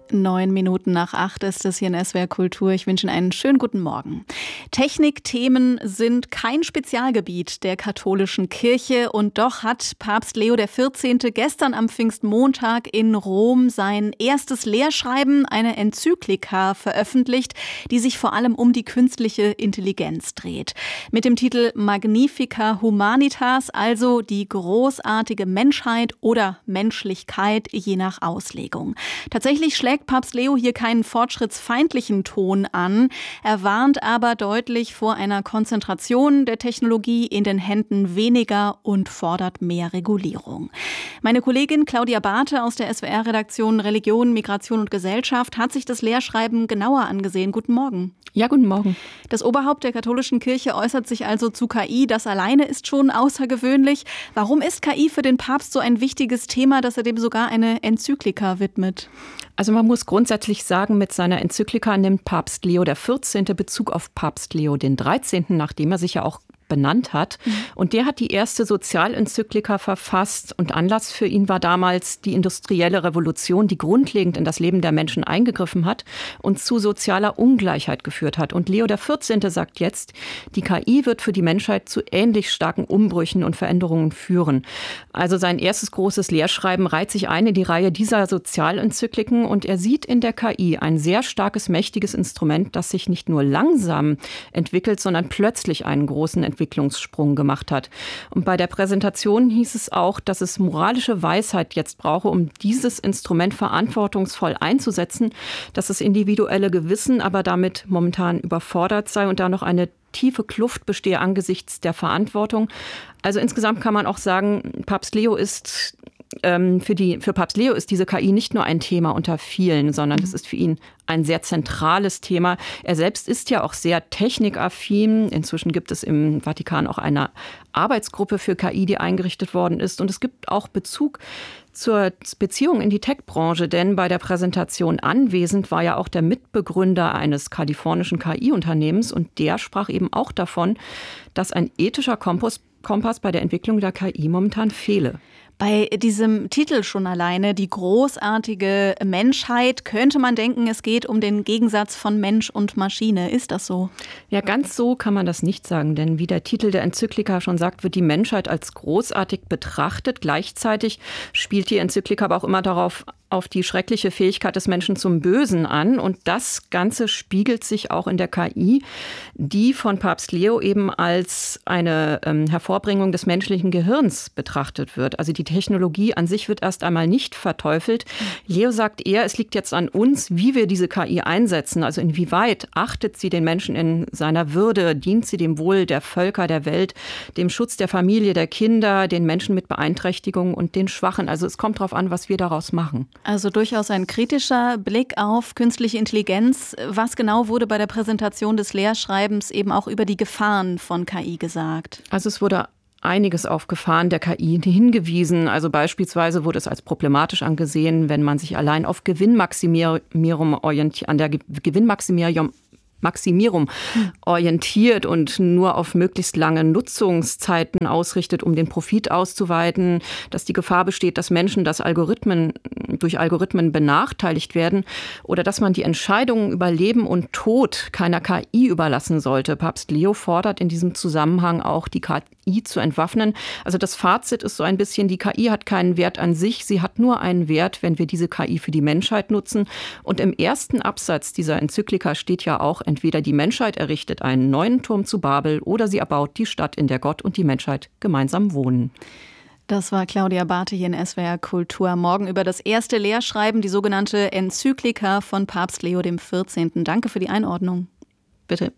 7:09 ist es hier in SWR Kultur. Ich wünsche Ihnen einen schönen guten Morgen. Technikthemen sind kein Spezialgebiet der katholischen Kirche und doch hat Papst Leo XIV. Gestern am Pfingstmontag in Rom sein erstes Lehrschreiben, eine Enzyklika, veröffentlicht, die sich vor allem um die künstliche Intelligenz dreht. Mit dem Titel Magnifica Humanitas, also die großartige Menschheit oder Menschlichkeit, je nach Auslegung. Tatsächlich schlägt Papst Leo hier keinen fortschrittsfeindlichen Ton an. Er warnt aber deutlich vor einer Konzentration der Technologie in den Händen weniger und fordert mehr Regulierung. Meine Kollegin Claudia Barthe aus der SWR-Redaktion Religion, Migration und Gesellschaft hat sich das Lehrschreiben genauer angesehen. Guten Morgen. Ja, guten Morgen. Das Oberhaupt der katholischen Kirche äußert sich also zu KI. Das alleine ist schon außergewöhnlich. Warum ist KI für den Papst so ein wichtiges Thema, dass er dem sogar eine Enzyklika widmet? Also man muss grundsätzlich sagen, mit seiner Enzyklika nimmt Papst Leo XIV. Bezug auf Papst Leo XIII., nachdem er sich ja auch benannt hat. Und der hat die erste Sozialenzyklika verfasst. Und Anlass für ihn war damals die industrielle Revolution, die grundlegend in das Leben der Menschen eingegriffen hat und zu sozialer Ungleichheit geführt hat. Und Leo XIV. Sagt jetzt, die KI wird für die Menschheit zu ähnlich starken Umbrüchen und Veränderungen führen. Also sein erstes großes Lehrschreiben reiht sich ein in die Reihe dieser Sozialenzykliken. Und er sieht in der KI ein sehr starkes, mächtiges Instrument, das sich nicht nur langsam entwickelt, sondern plötzlich einen großen Entwicklungssprung gemacht hat. Und bei der Präsentation hieß es auch, dass es moralische Weisheit jetzt brauche, um dieses Instrument verantwortungsvoll einzusetzen, dass das individuelle Gewissen aber damit momentan überfordert sei und da noch eine tiefe Kluft bestehe angesichts der Verantwortung. Also insgesamt kann man auch sagen, für Papst Leo ist diese KI nicht nur ein Thema unter vielen, sondern es ist für ihn ein sehr zentrales Thema. Er selbst ist ja auch sehr technikaffin. Inzwischen gibt es im Vatikan auch eine Arbeitsgruppe für KI, die eingerichtet worden ist. Und es gibt auch Bezug zur Beziehung in die Tech-Branche, denn bei der Präsentation anwesend war ja auch der Mitbegründer eines kalifornischen KI-Unternehmens und der sprach eben auch davon, dass ein ethischer Kompass bei der Entwicklung der KI momentan fehle. Bei diesem Titel schon alleine, die großartige Menschheit, könnte man denken, es geht um den Gegensatz von Mensch und Maschine. Ist das so? Ja, ganz so kann man das nicht sagen, denn wie der Titel der Enzyklika schon sagt, wird die Menschheit als großartig betrachtet. Gleichzeitig spielt die Enzyklika aber auch immer darauf auf die schreckliche Fähigkeit des Menschen zum Bösen an. Und das Ganze spiegelt sich auch in der KI, die von Papst Leo eben als eine Hervorbringung des menschlichen Gehirns betrachtet wird. Also die Technologie an sich wird erst einmal nicht verteufelt. Leo sagt eher, es liegt jetzt an uns, wie wir diese KI einsetzen. Also inwieweit achtet sie den Menschen in seiner Würde, dient sie dem Wohl der Völker, der Welt, dem Schutz der Familie, der Kinder, den Menschen mit Beeinträchtigungen und den Schwachen. Also es kommt darauf an, was wir daraus machen. Also durchaus ein kritischer Blick auf künstliche Intelligenz. Was genau wurde bei der Präsentation des Lehrschreibens eben auch über die Gefahren von KI gesagt? Also es wurde einiges auf Gefahren der KI hingewiesen. Also beispielsweise wurde es als problematisch angesehen, wenn man sich allein auf Gewinnmaximierung orientiert und nur auf möglichst lange Nutzungszeiten ausrichtet, um den Profit auszuweiten, dass die Gefahr besteht, dass Menschen durch Algorithmen benachteiligt werden oder dass man die Entscheidungen über Leben und Tod keiner KI überlassen sollte. Papst Leo fordert in diesem Zusammenhang auch, die KI zu entwaffnen. Also das Fazit ist so ein bisschen, die KI hat keinen Wert an sich, sie hat nur einen Wert, wenn wir diese KI für die Menschheit nutzen. Und im ersten Absatz dieser Enzyklika steht ja auch, entweder die Menschheit errichtet einen neuen Turm zu Babel oder sie erbaut die Stadt, in der Gott und die Menschheit gemeinsam wohnen. Das war Claudia Barthe hier in SWR Kultur. Morgen über das erste Lehrschreiben, die sogenannte Enzyklika von Papst Leo XIV. Danke für die Einordnung. Bitte.